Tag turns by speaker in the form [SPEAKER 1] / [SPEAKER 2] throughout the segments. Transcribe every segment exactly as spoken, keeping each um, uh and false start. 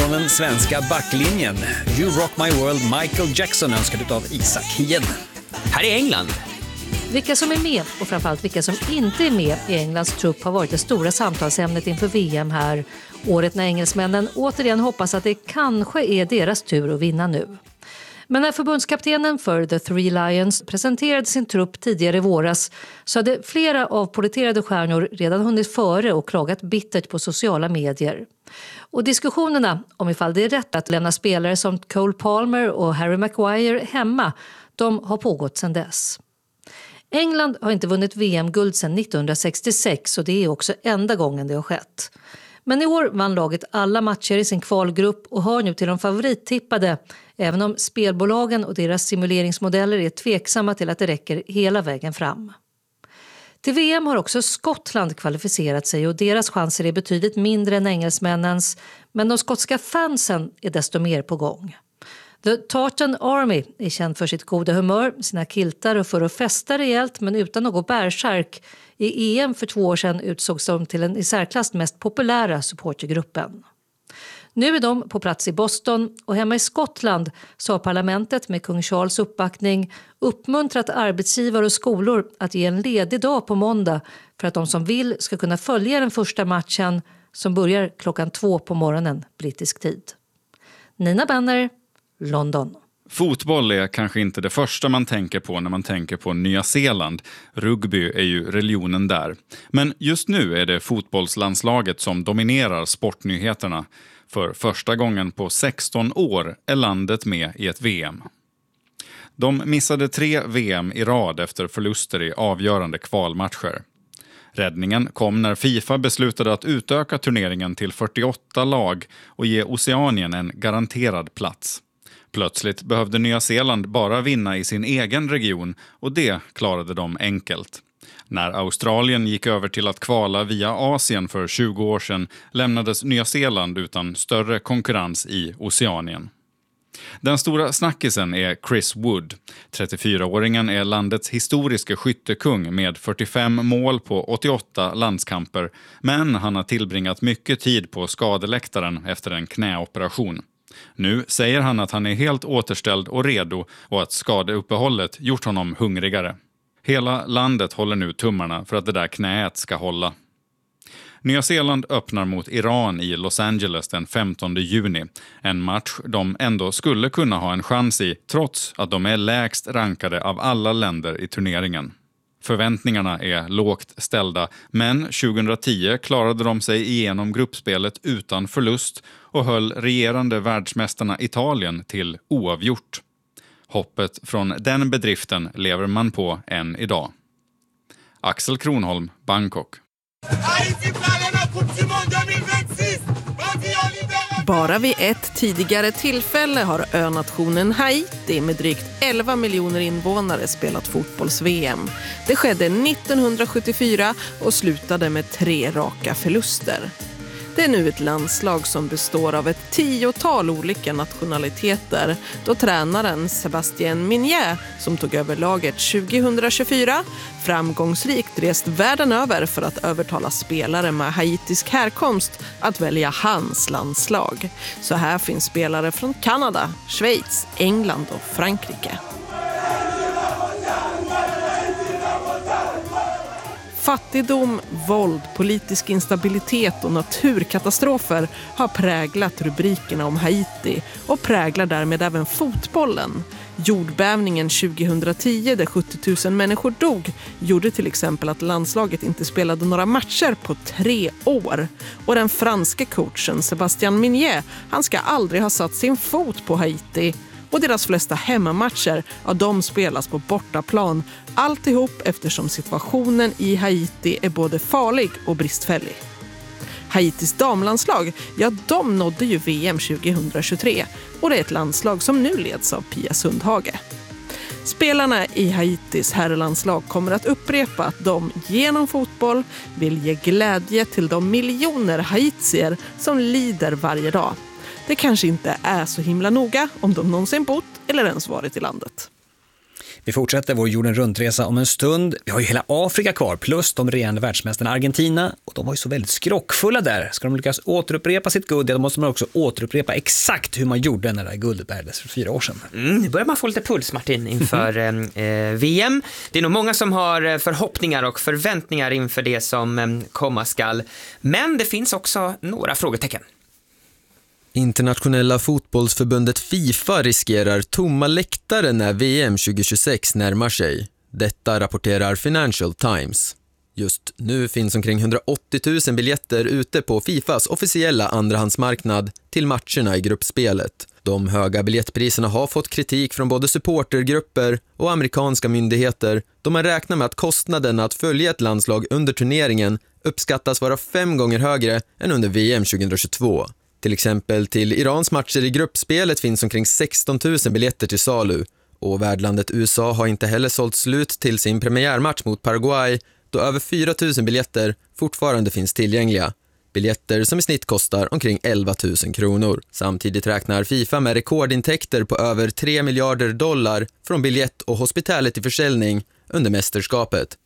[SPEAKER 1] från den svenska backlinjen. You Rock My World, Michael Jackson, önskad av Isak Hien.
[SPEAKER 2] Här i England.
[SPEAKER 3] Vilka som är med och framförallt vilka som inte är med i Englands trupp har varit det stora samtalsämnet inför V M här. Året när engelsmännen återigen hoppas att det kanske är deras tur att vinna nu. Men när förbundskaptenen för The Three Lions presenterade sin trupp tidigare i våras så hade flera avpoliterade stjärnor redan hunnit före och klagat bittert på sociala medier. Och diskussionerna om ifall det är rätt att lämna spelare som Cole Palmer och Harry Maguire hemma, de har pågått sedan dess. England har inte vunnit V M-guld sedan nittonhundrasextiosex och det är också enda gången det har skett. Men i år vann laget alla matcher i sin kvalgrupp och hör nu till de favorittippade, även om spelbolagen och deras simuleringsmodeller är tveksamma till att det räcker hela vägen fram. Till V M har också Skottland kvalificerat sig och deras chanser är betydligt mindre än engelsmännens, men de skotska fansen är desto mer på gång. The Tartan Army är känd för sitt goda humör, sina kiltar och för att festa rejält men utan något bärsärk. I E M för två år sedan utsågs de till den i särklass mest populära supportergruppen. Nu är de på plats i Boston och hemma i Skottland så har parlamentet med kung Charles uppbackning uppmuntrat arbetsgivare och skolor att ge en ledig dag på måndag för att de som vill ska kunna följa den första matchen som börjar klockan två på morgonen brittisk tid. Nina Benner, London.
[SPEAKER 4] Fotboll är kanske inte det första man tänker på när man tänker på Nya Zeeland. Rugby är ju religionen där. Men just nu är det fotbollslandslaget som dominerar sportnyheterna. För första gången på sexton år är landet med i ett V M. De missade tre V M i rad efter förluster i avgörande kvalmatcher. Räddningen kom när FIFA beslutade att utöka turneringen till fyrtioåtta lag och ge Oceanien en garanterad plats. Plötsligt behövde Nya Zeeland bara vinna i sin egen region och det klarade de enkelt. När Australien gick över till att kvala via Asien för tjugo år sedan lämnades Nya Zeeland utan större konkurrens i Oceanien. Den stora snackisen är Chris Wood. trettiofyraåringen är landets historiska skyttekung med fyrtiofem mål på åttioåtta landskamper, men han har tillbringat mycket tid på skadeläktaren efter en knäoperation. Nu säger han att han är helt återställd och redo och att skadeuppehållet gjort honom hungrigare. Hela landet håller nu tummarna för att det där knät ska hålla. Nya Zeeland öppnar mot Iran i Los Angeles den femtonde juni. En match de ändå skulle kunna ha en chans i trots att de är lägst rankade av alla länder i turneringen. Förväntningarna är lågt ställda, men tjugohundratio klarade de sig igenom gruppspelet utan förlust och höll regerande världsmästarna Italien till oavgjort. Hoppet från den bedriften lever man på än idag. Axel Kronholm, Bangkok.
[SPEAKER 5] Bara vid ett tidigare tillfälle har önationen Haiti med drygt elva miljoner invånare spelat fotbolls-V M. Det skedde nittonhundrasjuttiofyra och slutade med tre raka förluster. Det är nu ett landslag som består av ett tiotal olika nationaliteter då tränaren Sébastien Mignet, som tog över laget tjugohundratjugofyra, framgångsrikt rest världen över för att övertala spelare med haitisk härkomst att välja hans landslag. Så här finns spelare från Kanada, Schweiz, England och Frankrike. Fattigdom, våld, politisk instabilitet och naturkatastrofer har präglat rubrikerna om Haiti och präglar därmed även fotbollen. Jordbävningen tjugohundratio där sjuttio tusen människor dog gjorde till exempel att landslaget inte spelade några matcher på tre år. Och den franska coachen Sébastien Mignet, han ska aldrig ha satt sin fot på Haiti. Och deras flesta hemmamatcher, ja, de spelas på bortaplan. Alltihop eftersom situationen i Haiti är både farlig och bristfällig. Haitis damlandslag, ja, de nådde ju V M tjugohundratjugotre och det är ett landslag som nu leds av Pia Sundhage. Spelarna i Haitis herrlandslag kommer att upprepa att de genom fotboll vill ge glädje till de miljoner haitier som lider varje dag. Det kanske inte är så himla noga om de någonsin bott eller ens varit i landet.
[SPEAKER 1] Vi fortsätter vår jorden runtresa om en stund. Vi har ju hela Afrika kvar plus de regerande världsmästarna Argentina. Och de var ju så väldigt skrockfulla där. Ska de lyckas återupprepa sitt guld, då måste man också återupprepa exakt hur man gjorde när det här guldet bärdes för fyra år sedan.
[SPEAKER 2] Mm, nu börjar man få lite puls, Martin, inför eh, V M. Det är nog många som har förhoppningar och förväntningar inför det som eh, komma skall. Men det finns också några frågetecken.
[SPEAKER 6] Internationella fotbollsförbundet FIFA riskerar tomma läktare när V M tjugohundratjugosex närmar sig. Detta rapporterar Financial Times. Just nu finns omkring hundraåttio tusen biljetter ute på FIFAs officiella andrahandsmarknad till matcherna i gruppspelet. De höga biljettpriserna har fått kritik från både supportergrupper och amerikanska myndigheter då man räknar med att kostnaden att följa ett landslag under turneringen uppskattas vara fem gånger högre än under V M tjugohundratjugotvå. Till exempel till Irans matcher i gruppspelet finns omkring sexton tusen biljetter till salu och värdlandet U S A har inte heller sålt slut till sin premiärmatch mot Paraguay då över fyra tusen biljetter fortfarande finns tillgängliga. Biljetter som i snitt kostar omkring elva tusen kronor. Samtidigt räknar FIFA med rekordintäkter på över tre miljarder dollar från biljett- och hospitality-försäljning under mästerskapet.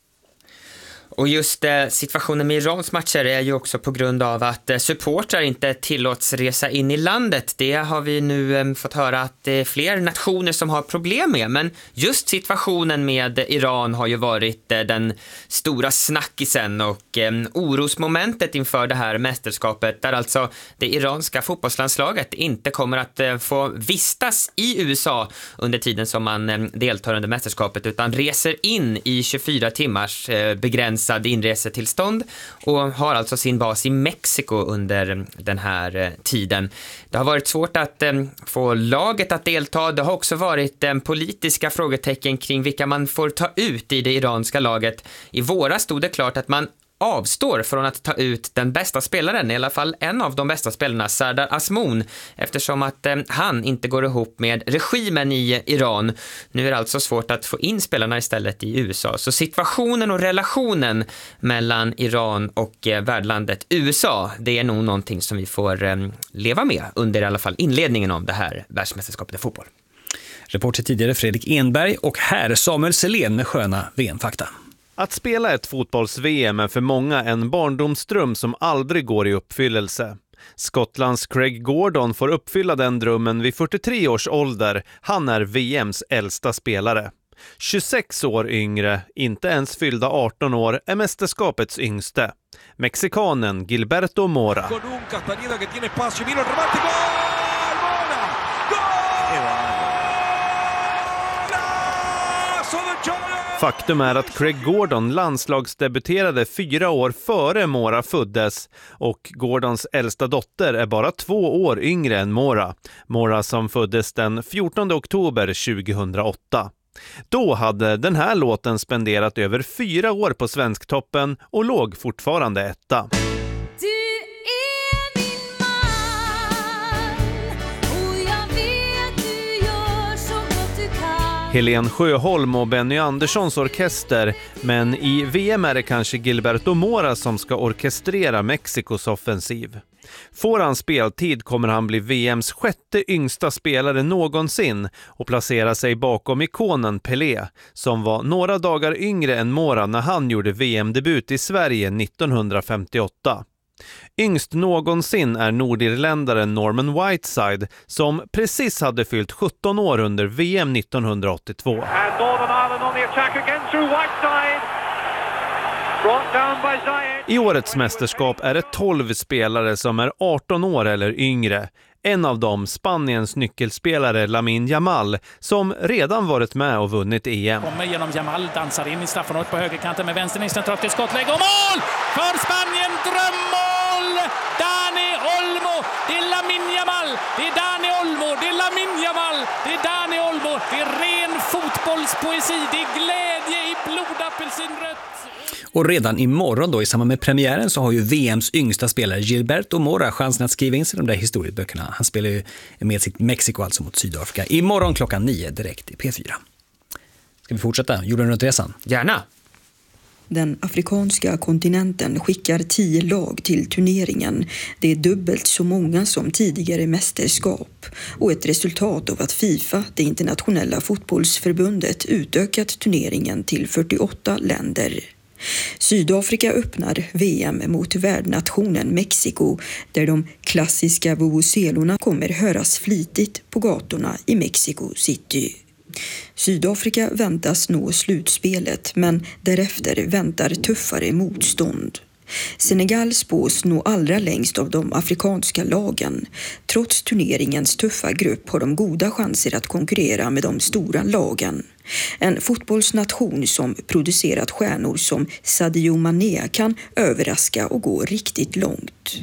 [SPEAKER 2] Och just eh, situationen med Irans matcher är ju också på grund av att eh, supportrar inte tillåts resa in i landet. Det har vi nu eh, fått höra att det är fler nationer som har problem med. Men just situationen med Iran har ju varit eh, den stora snackisen och eh, orosmomentet inför det här mästerskapet. Där alltså det iranska fotbollslandslaget inte kommer att eh, få vistas i U S A under tiden som man eh, deltar under mästerskapet. Utan reser in i tjugofyra timmars eh, begränsning inresetillstånd och har alltså sin bas i Mexiko under den här tiden. Det har varit svårt att eh, få laget att delta. Det har också varit eh, politiska frågetecken kring vilka man får ta ut i det iranska laget. I våras stod det klart att man avstår från att ta ut den bästa spelaren, i alla fall en av de bästa spelarna, Sardar Azmoun, eftersom att eh, han inte går ihop med regimen i Iran. Nu är det alltså svårt att få in spelarna istället i U S A. Så situationen och relationen mellan Iran och eh, värdlandet U S A, det är nog någonting som vi får eh, leva med under i alla fall inledningen av det här världsmästerskapet i fotboll.
[SPEAKER 1] Reporter tidigare Fredrik Enberg och här Samuel Selén med sköna V M-fakta.
[SPEAKER 7] Att spela ett fotbolls-V M är för många en barndomsdröm som aldrig går i uppfyllelse. Skottlands Craig Gordon får uppfylla den drömmen vid fyrtiotre års ålder. Han är V M:s äldsta spelare. tjugosex år yngre, inte ens fyllda arton år, är mästerskapets yngste. Mexikanen Gilberto Mora. Faktum är att Craig Gordon landslagsdebuterade fyra år före Mora föddes och Gordons äldsta dotter är bara två år yngre än Mora. Mora som föddes den fjortonde oktober tjugohundraåtta. Då hade den här låten spenderat över fyra år på Svensktoppen och låg fortfarande etta. Helen Sjöholm och Benny Anderssons orkester, men i V M är det kanske Gilberto Mora som ska orkestrera Mexikos offensiv. Får han speltid kommer han bli V M:s sjätte yngsta spelare någonsin och placera sig bakom ikonen Pelé, som var några dagar yngre än Mora när han gjorde V M-debut i Sverige nittonhundrafemtioåtta. Yngst någonsin är nordirländaren Norman Whiteside som precis hade fyllt sjutton år under V M nittonhundraåttiotvå. I årets mästerskap är det tolv spelare som är arton år eller yngre. En av dem, Spaniens nyckelspelare Lamine Yamal, som redan varit med och vunnit E M.
[SPEAKER 8] Kommer genom Yamal, dansar in i straffområdet på högerkanten med vänsternisten, tar upp till skottlägg och mål! För Spanien, drömmål! Dani Olmo, det är Lamine Yamal, det är Dani Olmo, det är Lamine Yamal, det är Dani Olmo, det är ren fotbollspoesi, det är glädje i blodapelsinrött.
[SPEAKER 1] Och redan imorgon då i samband med premiären så har ju V M:s yngsta spelare Gilberto Mora chansen att skriva in sig i de där historieböckerna. Han spelar ju med sitt Mexiko alltså mot Sydafrika. Imorgon klockan nio direkt i P fyra. Ska vi fortsätta jorden runt resan?
[SPEAKER 2] Gärna.
[SPEAKER 9] Den afrikanska kontinenten skickar tio lag till turneringen. Det är dubbelt så många som tidigare mästerskap och ett resultat av att FIFA, det internationella fotbollsförbundet, utökat turneringen till fyrtioåtta länder. Sydafrika öppnar V M mot värdnationen Mexiko, där de klassiska vuvuzelorna kommer höras flitigt på gatorna i Mexico City. Sydafrika väntas nå slutspelet, men därefter väntar tuffare motstånd. Senegal spås nå allra längst av de afrikanska lagen. Trots turneringens tuffa grupp har de goda chanser att konkurrera med de stora lagen. En fotbollsnation som producerat stjärnor som Sadio Mané kan överraska och gå riktigt långt.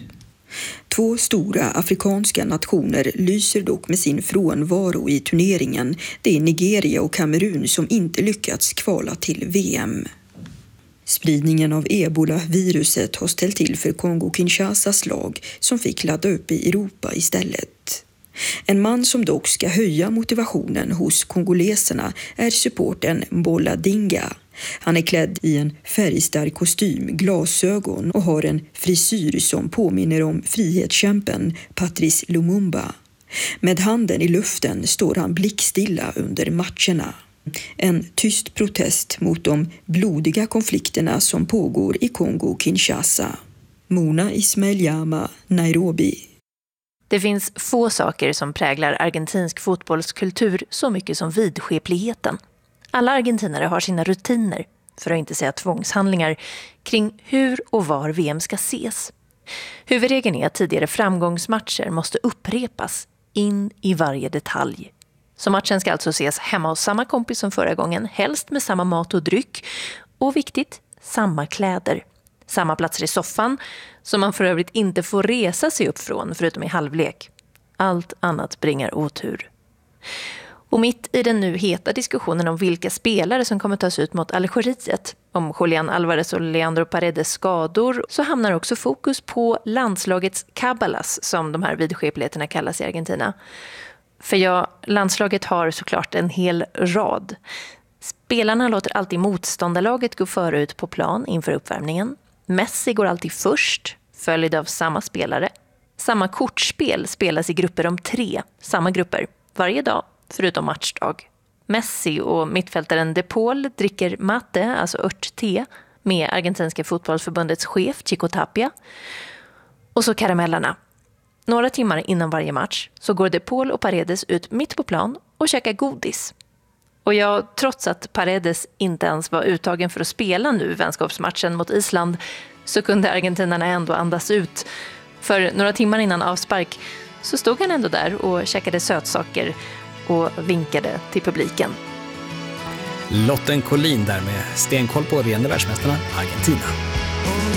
[SPEAKER 9] Två stora afrikanska nationer lyser dock med sin frånvaro i turneringen. Det är Nigeria och Kamerun som inte lyckats kvala till V M. Spridningen av ebola-viruset har ställt till för Kongo-Kinshasas lag som fick ladda upp i Europa istället. En man som dock ska höja motivationen hos kongoleserna är supporten Mbola Dinga. Han är klädd i en färgstark kostym, glasögon och har en frisyr som påminner om frihetskämpen Patrice Lumumba. Med handen i luften står han blickstilla under matcherna. En tyst protest mot de blodiga konflikterna som pågår i Kongo-Kinshasa. Mona Ismail-Jama, Nairobi.
[SPEAKER 10] Det finns få saker som präglar argentinsk fotbollskultur så mycket som vidskepligheten. Alla argentinare har sina rutiner, för att inte säga tvångshandlingar, kring hur och var V M ska ses. Huvudregeln är att tidigare framgångsmatcher måste upprepas in i varje detalj. Så matchen ska alltså ses hemma hos samma kompis som förra gången, helst med samma mat och dryck. Och viktigt, samma kläder. Samma platser i soffan, som man för övrigt inte får resa sig upp från förutom i halvlek. Allt annat bringar otur. Och mitt i den nu heta diskussionen om vilka spelare som kommer tas ut mot Algeriet, om Julián Álvarez och Leandro Paredes skador, så hamnar också fokus på landslagets kabbalas, som de här vidskepligheterna kallas i Argentina. För ja, landslaget har såklart en hel rad. Spelarna låter alltid motståndarlaget gå före ut på plan inför uppvärmningen. Messi går alltid först, följd av samma spelare. Samma kortspel spelas i grupper om tre, samma grupper, varje dag förutom matchdag. Messi och mittfältaren De Paul dricker mate, alltså ört-te, med argentinska fotbollsförbundets chef Chico Tapia. Och så karamellerna. Några timmar innan varje match så går De Paul och Paredes ut mitt på plan och käkar godis. Och jag, trots att Paredes inte ens var uttagen för att spela nu vänskapsmatchen mot Island, så kunde argentinarna ändå andas ut. För några timmar innan avspark så stod han ändå där och käkade sötsaker och vinkade till publiken.
[SPEAKER 1] Lotten Collin där med stenkoll på regerande världsmästarna Argentina.